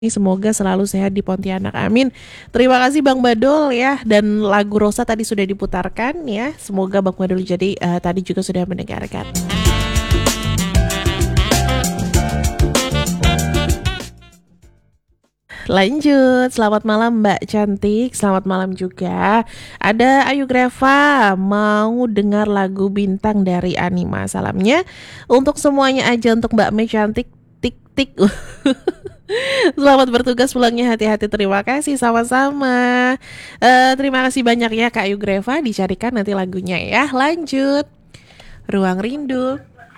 Semoga selalu sehat di Pontianak. Amin. Terima kasih Bang Badul ya. Dan lagu Rosa tadi sudah diputarkan ya. Semoga Bang Badul jadi tadi juga sudah mendengarkan. Lanjut, selamat malam Mbak Cantik, selamat malam juga. Ada Ayu Greva, mau dengar lagu Bintang dari Anima. Salamnya untuk semuanya aja, untuk Mbak Mei Cantik, tik tik. Selamat bertugas pulangnya, hati-hati, terima kasih, sama-sama. Terima kasih banyak ya Kak Ayu Greva, dicarikan nanti lagunya ya. Lanjut, Ruang Rindu.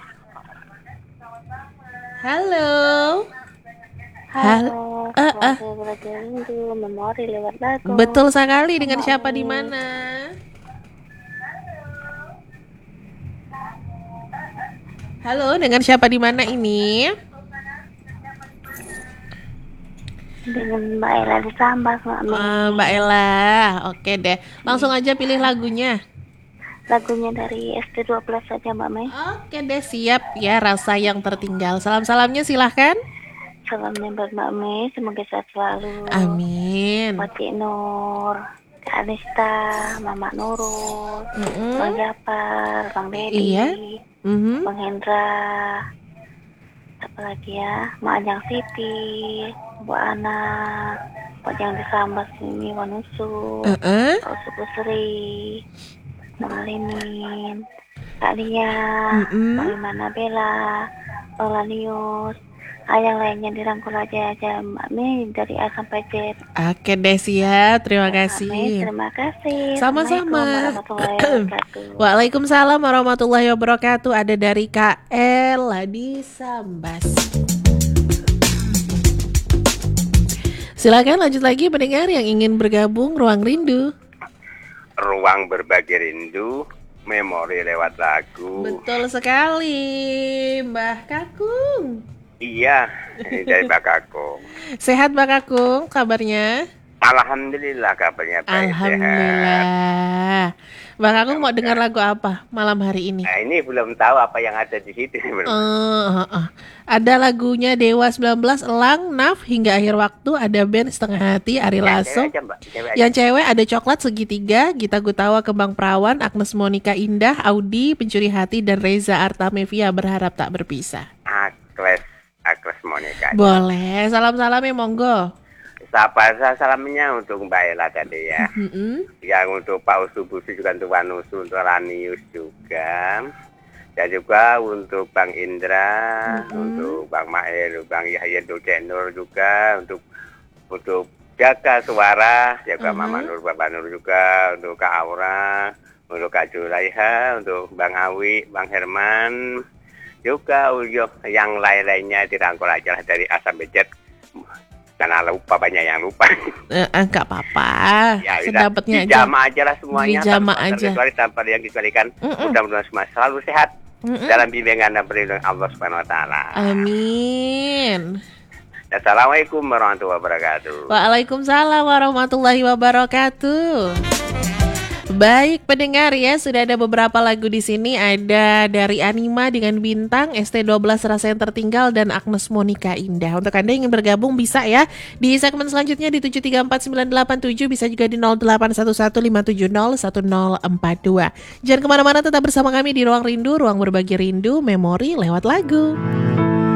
Halo. Halo, rindu, memori lewat lagu. Betul sekali, dengan siapa di mana? Halo, dengan siapa di mana ini? Dengan Mbak Ella di Sambas, Mbak Ella, oke deh. Langsung aja pilih lagunya. Lagunya dari ST12 saja Mbak Mei. Oke deh, siap ya, Rasa Yang Tertinggal. Salam-salamnya silahkan. Salamnya buat Mbak Mei, semoga sehat selalu. Amin. Buat Cik Nur, Kak Anista, Mama Nurul, Bang Japar, Bang Dedi, Iya. Bang Hendra, apa lagi ya, Mak Anjang Siti, buat anak, buat yang di Sambas ini, Wanusu, Pak Suku Sri, Mama Limin, Kak Lia, Bang Imana Bella, Bang Lanius, yang lainnya dirangkul aja Mbak Mei dari A sampai Z. Oke deh, siap. Terima kasih. Mei, terima kasih. Sama-sama. Assalamualaikum Waalaikumsalam warahmatullahi wabarakatuh. Ada dari KL di Sambas. Silakan lanjut lagi pendengar yang ingin bergabung Ruang Rindu. Ruang berbagi rindu, memori lewat lagu. Betul sekali, Mbah Kakung. Iya, ini dari Mbak Kakung. Sehat Mbak Kakung, kabarnya? Alhamdulillah kabarnya baik. Alhamdulillah. Mbak Kakung mau dengar lagu apa malam hari ini? Nah, ini belum tahu apa yang ada di situ. Ada lagunya Dewa 19, Elang, Naf, Hingga Akhir Waktu. Ada band Setengah Hati, Ari Lasso. Yang cewek ada Coklat Segitiga, Gita Gutawa, Kembang Perawan, Agnes Monica Indah, Audi, Pencuri Hati, dan Reza Artamevia, Berharap Tak Berpisah. Agnes Monica. Boleh, salam-salamnya monggo. Salamnya untuk Mbak Ella tadi ya. Yang untuk Pak Usubusi juga, untuk Wanusu, untuk Ranius juga. Dan juga untuk Bang Indra, untuk Bang Mael, Bang Yahya Nur juga, untuk jaga suara, jaga Mama Nur, Bapak Nur juga, untuk Kak Aura, untuk Kak Julaiha, untuk Bang Awi, Bang Herman, juga yang lain-lainnya dirangkul aja lah dari A sampai Z. Karena lupa, banyak yang lupa. Enggak apa-apa. Ya, sedapatnya aja. Dijama aja lah semuanya. Dijama aja. Tanpa yang dikecualikan. Mudah-mudahan semua selalu sehat. Dalam bimbingan dan perlindungan Allah Subhanahu Wa Taala. Amin. Assalamualaikum warahmatullahi wabarakatuh. Waalaikumsalam warahmatullahi wabarakatuh. Baik pendengar ya, sudah ada beberapa lagu di sini. Ada dari Anima dengan Bintang, ST12 Rasa Yang Tertinggal, dan Agnes Monica Indah. Untuk Anda yang ingin bergabung bisa ya di segmen selanjutnya di 7349987, bisa juga di 081157010042. Jangan kemana-mana, tetap bersama kami di Ruang Rindu, ruang berbagi rindu, memori lewat lagu.